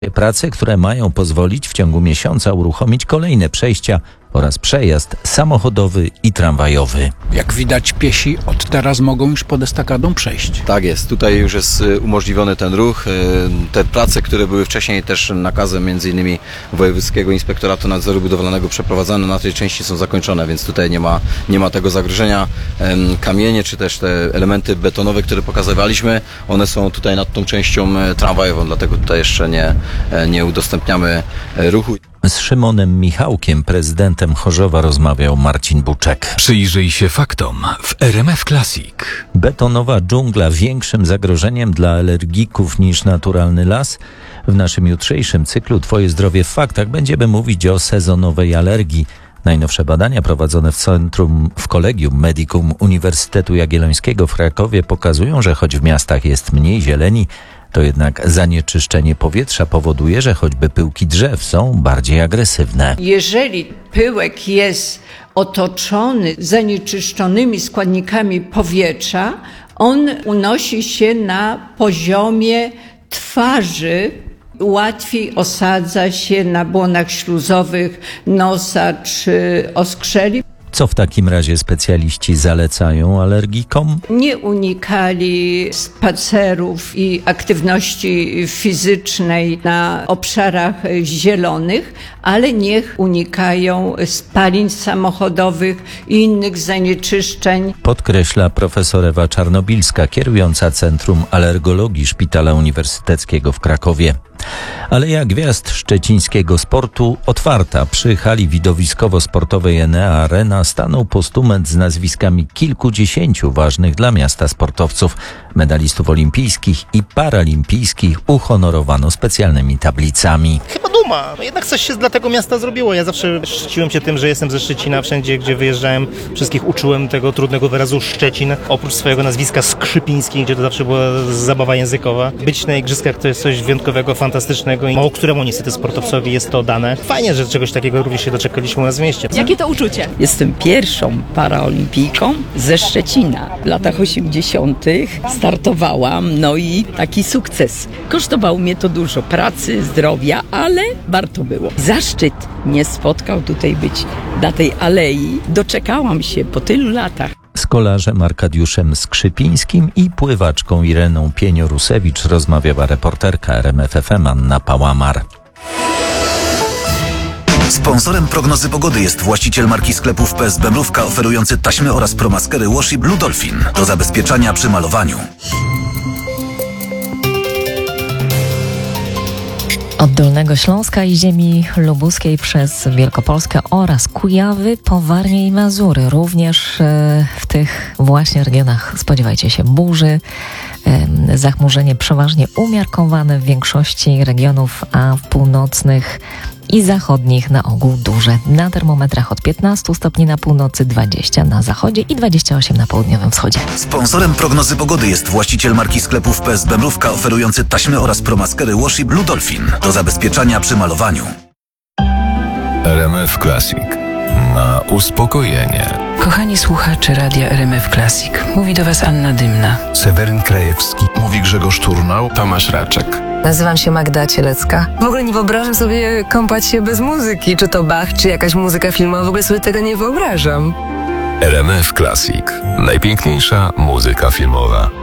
Prace, które mają pozwolić w ciągu miesiąca uruchomić kolejne przejścia oraz przejazd samochodowy i tramwajowy. Jak widać, piesi od teraz mogą już pod estakadą przejść. Tak jest, tutaj już jest umożliwiony ten ruch. Te prace, które były wcześniej też nakazem m.in. Wojewódzkiego Inspektoratu Nadzoru Budowlanego przeprowadzane na tej części są zakończone, więc tutaj nie ma tego zagrożenia. Kamienie czy też te elementy betonowe, które pokazywaliśmy, one są tutaj nad tą częścią tramwajową, dlatego tutaj jeszcze nie udostępniamy ruchu. Z Szymonem Michałkiem, prezydentem Chorzowa, rozmawiał Marcin Buczek. Przyjrzyj się faktom w RMF Classic. Betonowa dżungla większym zagrożeniem dla alergików niż naturalny las? W naszym jutrzejszym cyklu Twoje zdrowie w faktach będziemy mówić o sezonowej alergii. Najnowsze badania prowadzone w Collegium Medicum Uniwersytetu Jagiellońskiego w Krakowie pokazują, że choć w miastach jest mniej zieleni, to jednak zanieczyszczenie powietrza powoduje, że choćby pyłki drzew są bardziej agresywne. Jeżeli pyłek jest otoczony zanieczyszczonymi składnikami powietrza, on unosi się na poziomie twarzy, łatwiej osadza się na błonach śluzowych nosa czy oskrzeli. Co w takim razie specjaliści zalecają alergikom? Nie unikali spacerów i aktywności fizycznej na obszarach zielonych, ale niech unikają spalin samochodowych i innych zanieczyszczeń. Podkreśla profesor Ewa Czarnobilska, kierująca Centrum Alergologii Szpitala Uniwersyteckiego w Krakowie. Aleja Gwiazd szczecińskiego sportu otwarta. Przy hali widowiskowo-sportowej Enea Arena stanął postument z nazwiskami kilkudziesięciu ważnych dla miasta sportowców. Medalistów olimpijskich i paralimpijskich uhonorowano specjalnymi tablicami. Chyba duma. Jednak coś się dla tego miasta zrobiło. Ja zawsze szczyciłem się tym, że jestem ze Szczecina. Wszędzie, gdzie wyjeżdżałem, wszystkich uczyłem tego trudnego wyrazu Szczecin. Oprócz swojego nazwiska Skrzypiński, gdzie to zawsze była zabawa językowa. Być na igrzyskach to jest coś wyjątkowego, fantastycznego i mało któremu niestety sportowcowi jest to dane. Fajnie, że czegoś takiego również się doczekaliśmy u nas w mieście. Jakie to uczucie? Jestem pierwszą paraolimpijką ze Szczecina. W latach 80. startowałam, no i taki sukces. Kosztowało mnie to dużo pracy, zdrowia, ale warto było. Zaszczyt mnie spotkał tutaj być na tej alei. Doczekałam się po tylu latach. Z kolarzem Arkadiuszem Skrzypińskim i pływaczką Ireną Pieniorusewicz rozmawiała reporterka RMF FM Anna Pałamar. Sponsorem prognozy pogody jest właściciel marki sklepów PSB Mrówka oferujący taśmy oraz promaskery Washi Blue Dolphin do zabezpieczania przy malowaniu. Od Dolnego Śląska i ziemi lubuskiej przez Wielkopolskę oraz Kujawy po Warmię i Mazury. Również w tych właśnie regionach spodziewajcie się burzy. Zachmurzenie przeważnie umiarkowane w większości regionów, a w północnych i zachodnich na ogół duże. Na termometrach od 15 stopni na północy, 20 na zachodzie i 28 na południowym wschodzie. Sponsorem prognozy pogody jest właściciel marki sklepów PSB Mrówka oferujący taśmy oraz promaskery Washi Blue Dolphin do zabezpieczania przy malowaniu. RMF Classic. Na uspokojenie. Kochani słuchacze Radia RMF Classic. Mówi do Was Anna Dymna. Seweryn Krajewski. Mówi Grzegorz Turnał. Tomasz Raczek. Nazywam się Magda Cielecka. W ogóle nie wyobrażam sobie kąpać się bez muzyki. Czy to Bach, czy jakaś muzyka filmowa. W ogóle sobie tego nie wyobrażam. RMF Classic. Najpiękniejsza muzyka filmowa.